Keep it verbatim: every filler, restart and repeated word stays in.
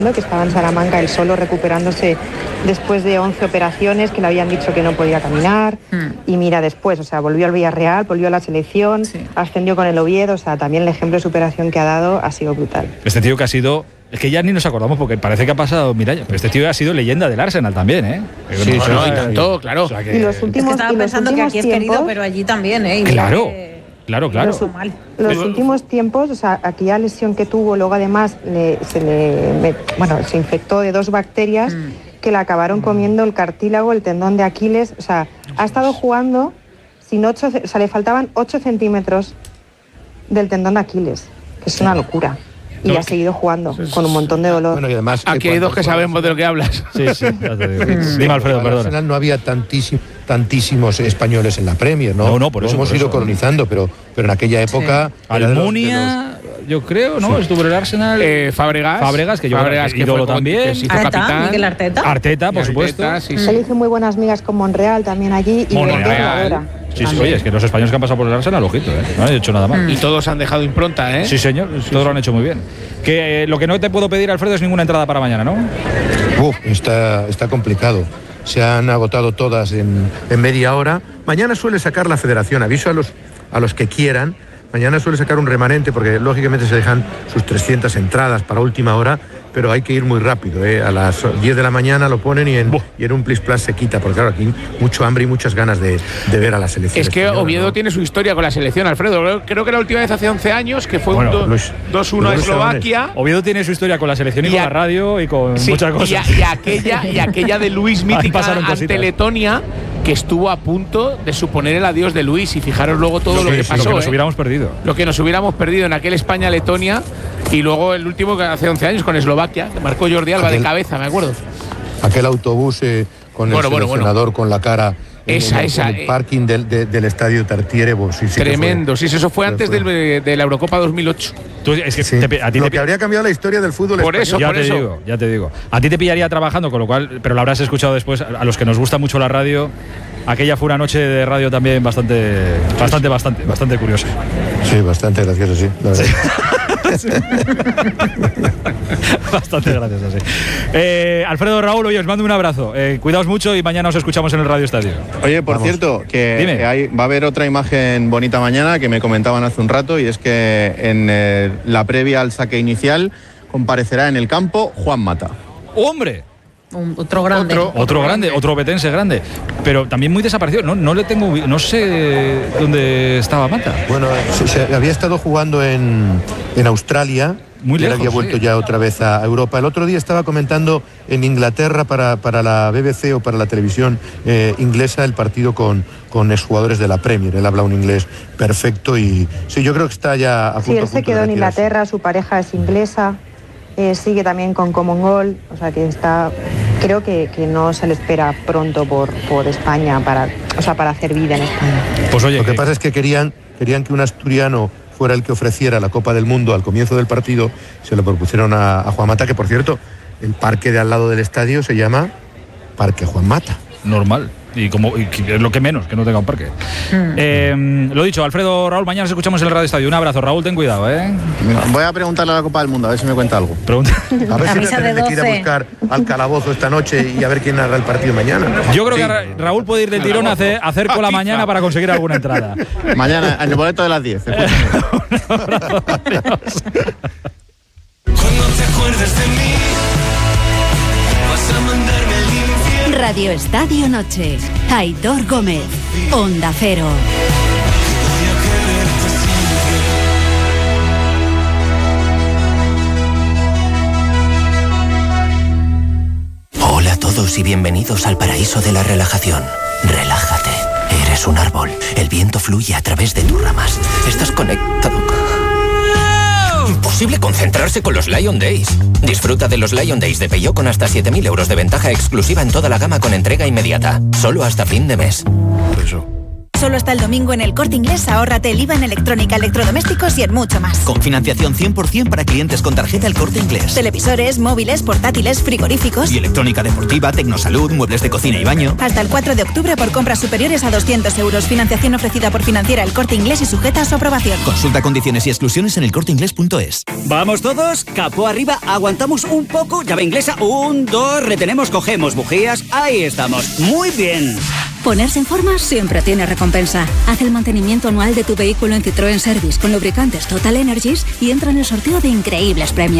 que estaba en Salamanca él solo recuperándose después de once operaciones, que le habían dicho que no podía caminar, mm. y mira después, o sea, volvió al Villarreal, volvió a la selección, sí. ascendió con el Oviedo, o sea, también el ejemplo de superación que ha dado ha sido brutal. Este tío que ha sido, es que ya ni nos acordamos porque parece que ha pasado mil años, pero este tío ha sido leyenda del Arsenal también, ¿eh? Sí, no, no, y tanto, claro. O sea, que... Y los últimos, es que estaba pensando que aquí es querido, tiempos, pero allí también, ¿eh? Y claro. Que... Claro, claro. Los, los últimos tiempos, o sea, aquella lesión que tuvo, luego además le, se le, me, bueno, se infectó de dos bacterias mm. que le acabaron comiendo el cartílago, el tendón de Aquiles, o sea, ha estado jugando sin ocho, o sea, le faltaban ocho centímetros del tendón de Aquiles, que es una locura. Y no, ha seguido jugando con un montón de dolor. Bueno, y además aquí hay dos que sabemos de lo que hablas. Sí, sí, ya te digo. Dime, Alfredo, perdona. No había tantísimos, tantísimos españoles en la Premier, ¿no? No, no, por eso. Hemos por ido eso. colonizando, pero, pero en aquella época... Sí. Almunia, los... yo creo, ¿no? Sí. Estuvo en el Arsenal. Eh, Fábregas. Fábregas, que yo Fábregas, que ídolo fue, también. Que se hizo Arteta, capitán. Miguel Arteta. Arteta, por supuesto. Arteta, sí, sí. Él hizo muy buenas migas con Monreal también allí. Y Monreal. Sí, sí, oye, es que los españoles que han pasado por el Arsenal, ojito, ¿eh? No han hecho nada mal. Y todos han dejado impronta, ¿eh? Sí, señor, sí, todos sí. lo han hecho muy bien. Que eh, lo que no te puedo pedir, Alfredo, es ninguna entrada para mañana, ¿no? Uf, está, está complicado. Se han agotado todas en, en media hora. Mañana suele sacar la federación, aviso a los, a los que quieran. Mañana suele sacar un remanente porque lógicamente se dejan sus trescientas entradas para última hora, pero hay que ir muy rápido, ¿eh? A las diez de la mañana lo ponen y en, y en un plis plas se quita, porque claro, aquí mucho hambre y muchas ganas de, de ver a la selección. Es que española, Oviedo, ¿no? Tiene su historia con la selección, Alfredo. Creo que la última vez hace once años, que fue bueno, un dos uno a Eslovaquia. Oviedo tiene su historia con la selección y, y con a, la radio y con sí, muchas cosas. Y, a, y, aquella, y aquella de Luis mítica ante Letonia, que estuvo a punto de suponer el adiós de Luis, y fijaros luego todo lo, lo que, que pasó. Lo que nos ¿eh? hubiéramos perdido. Lo que nos hubiéramos perdido en aquel España-Letonia, y luego el último que hace once años con Eslovaquia, que marcó Jordi Alba aquel, de cabeza, me acuerdo. Aquel autobús eh, con bueno, el bueno, seleccionador bueno. con la cara esa, en, esa, en el parking del, de, del estadio Tartiere. Pues, sí, sí tremendo, sí, eso fue antes del, de la Eurocopa dos mil ocho. Tú, es que sí. te, a ti lo te, que habría cambiado la historia del fútbol por eso, ya por te eso. digo, ya te digo. A ti te pillaría trabajando, con lo cual, pero lo habrás escuchado después, a los que nos gusta mucho la radio. Aquella fue una noche de radio también bastante, bastante, bastante, bastante curiosa. Sí, bastante graciosa, sí. La verdad. Sí. Bastante graciosa, sí. Eh, Alfredo, Raúl, oye, os mando un abrazo. Eh, cuidaos mucho y mañana os escuchamos en el Radio Estadio. Oye, por Vamos. cierto, que, que hay, va a haber otra imagen bonita mañana que me comentaban hace un rato, y es que en eh, la previa al saque inicial comparecerá en el campo Juan Mata. ¡Hombre! Un, otro grande. Otro, otro, otro grande, otro obetense grande. Pero también muy desaparecido. No, no le tengo. No sé dónde estaba Mata. Bueno, se, se había estado jugando en, en Australia. Muy lejos, había vuelto sí. ya otra vez a Europa. El otro día estaba comentando en Inglaterra para, para la B B C o para la televisión eh, inglesa el partido con, con exjugadores de la Premier. Él habla un inglés perfecto y sí, yo creo que está ya a punto. Sí, él se quedó en Inglaterra, su pareja es inglesa. Eh, sigue también con Common Goal, o sea que está, creo que, que no se le espera pronto por, por España para, o sea, para hacer vida en España. Pues oye, lo que, que pasa es que querían, querían que un asturiano fuera el que ofreciera la Copa del Mundo al comienzo del partido. Se lo propusieron a, a Juan Mata, que por cierto, el parque de al lado del estadio se llama Parque Juan Mata. Normal. Y como y es lo que menos, que no tenga un parque. Mm. Eh, lo dicho, Alfredo, Raúl, mañana nos escuchamos en el Radio Estadio. Un abrazo, Raúl, ten cuidado, ¿eh? Voy a preguntarle a la Copa del Mundo, a ver si me cuenta algo. Pregunta. A ver si me tenés que ir a buscar al calabozo esta noche y a ver quién narra el partido mañana. Yo creo sí. que Ra Raúl puede ir del tirón a hacer, hacer con la mañana para conseguir alguna entrada. Mañana, en el boleto de las diez. Un abrazo, adiós. Cuando te acuerdes de mí, vas a mandarme al infierno. Radio Estadio Noche. Aitor Gómez. Onda Cero. Hola a todos y bienvenidos al paraíso de la relajación. Relájate. Eres un árbol. El viento fluye a través de tus ramas. Estás conectado con... Imposible concentrarse con los Lion Days. Disfruta de los Lion Days de Peugeot con hasta siete mil euros de ventaja exclusiva en toda la gama con entrega inmediata. Solo hasta fin de mes. Eso. Solo hasta el domingo en El Corte Inglés ahórrate el I V A en electrónica, electrodomésticos y en mucho más. Con financiación cien por ciento para clientes con tarjeta El Corte Inglés. Televisores, móviles, portátiles, frigoríficos. Y electrónica deportiva, tecnosalud, muebles de cocina y baño. Hasta el cuatro de octubre por compras superiores a doscientos euros. Financiación ofrecida por Financiera El Corte Inglés y sujeta a su aprobación. Consulta condiciones y exclusiones en elcorteinglés punto es. ¿Vamos todos? Capó arriba, aguantamos un poco, llave inglesa, un, dos, retenemos, cogemos bujías, ahí estamos. Muy bien. Ponerse en forma siempre tiene recompensa. Haz el mantenimiento anual de tu vehículo en Citroën Service con lubricantes Total Energies y entra en el sorteo de increíbles premios.